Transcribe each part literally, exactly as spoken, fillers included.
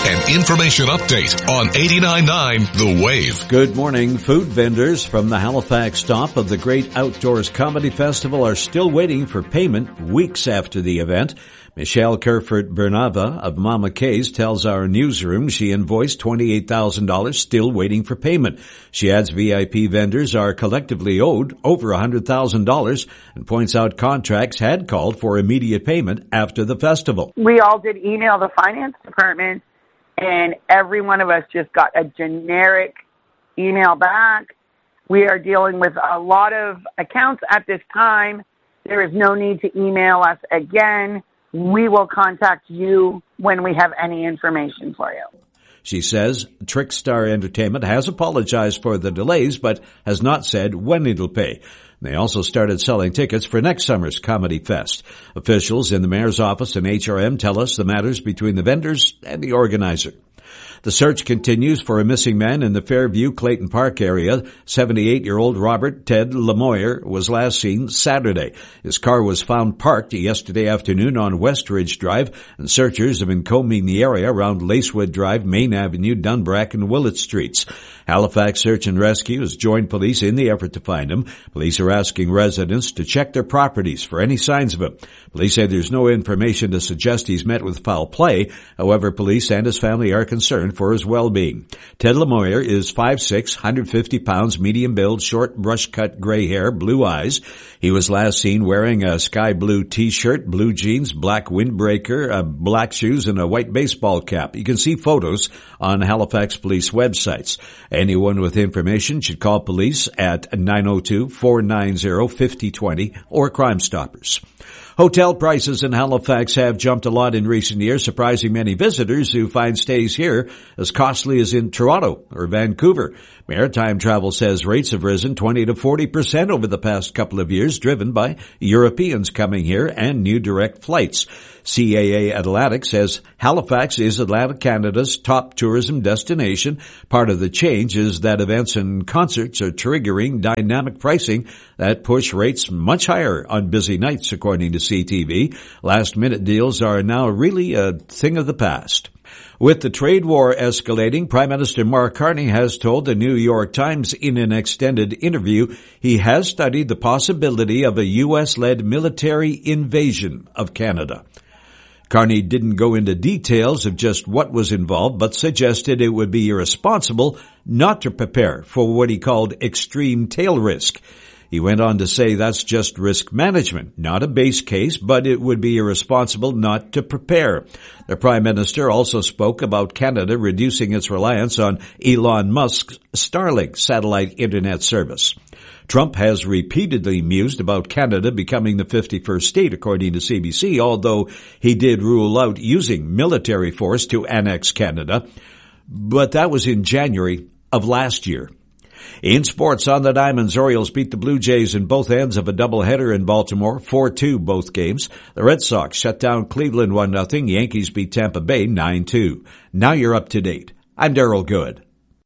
An information update on eighty-nine point nine The Wave. Good morning. Food vendors from the Halifax stop of the Great Outdoors Comedy Festival are still waiting for payment weeks after the event. Michelle Kerfert-Bernava of Mama K's tells our newsroom she invoiced twenty-eight thousand dollars, still waiting for payment. She adds V I P vendors are collectively owed over one hundred thousand dollars and points out contracts had called for immediate payment after the festival. We all did email the finance department, and every one of us just got a generic email back. We are dealing with a lot of accounts at this time. There is no need to email us again. We will contact you when we have any information for you. She says Trickstar Entertainment has apologized for the delays, but has not said when it'll pay. They also started selling tickets for next summer's Comedy Fest. Officials in the mayor's office and H R M tell us the matters between the vendors and the organizer. The search continues for a missing man in the Fairview Clayton Park area. seventy-eight-year-old Robert Ted Lemoyer was last seen Saturday. His car was found parked yesterday afternoon on Westridge Drive, and searchers have been combing the area around Lacewood Drive, Main Avenue, Dunbrack, and Willett Streets. Halifax Search and Rescue has joined police in the effort to find him. Police are asking residents to check their properties for any signs of him. Police say there's no information to suggest he's met with foul play. However, police and his family are concerned for his well-being. Ted Lemoyer is five foot six, one hundred fifty pounds, medium build, short brush-cut gray hair, blue eyes. He was last seen wearing a sky blue t-shirt, blue jeans, black windbreaker, uh, black shoes, and a white baseball cap. You can see photos on Halifax Police websites. Anyone with information should call police at nine oh two, four nine zero, five oh two oh or Crime Stoppers. Hotel prices in Halifax have jumped a lot in recent years, surprising many visitors who find stays here as costly as in Toronto or Vancouver. Maritime Travel says rates have risen twenty to forty percent over the past couple of years, driven by Europeans coming here and new direct flights. C A A Atlantic says Halifax is Atlantic Canada's top tourism destination. Part of the change is that events and concerts are triggering dynamic pricing that push rates much higher on busy nights, according to C T V. Last-minute deals are now really a thing of the past. With the trade war escalating, Prime Minister Mark Carney has told the New York Times in an extended interview he has studied the possibility of a U S-led military invasion of Canada. Carney didn't go into details of just what was involved, but suggested it would be irresponsible not to prepare for what he called extreme tail risk. He went on to say that's just risk management, not a base case, but it would be irresponsible not to prepare. The Prime Minister also spoke about Canada reducing its reliance on Elon Musk's Starlink satellite internet service. Trump has repeatedly mused about Canada becoming the fifty-first state, according to C B C, although he did rule out using military force to annex Canada. But that was in January of last year. In sports, on the Diamonds, Orioles beat the Blue Jays in both ends of a doubleheader in Baltimore, four two both games. The Red Sox shut down Cleveland one nothing. Yankees beat Tampa Bay nine two. Now you're up to date. I'm Daryl Good.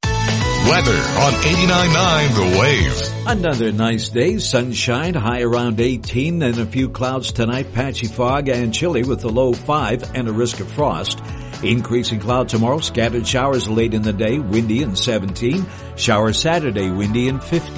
Weather on eighty-nine point nine The Wave. Another nice day, sunshine, high around eighteen, then a few clouds tonight, patchy fog and chilly with a low five and a risk of frost. Increasing cloud tomorrow, scattered showers late in the day, windy and seventeen. Shower Saturday, windy and fifteen.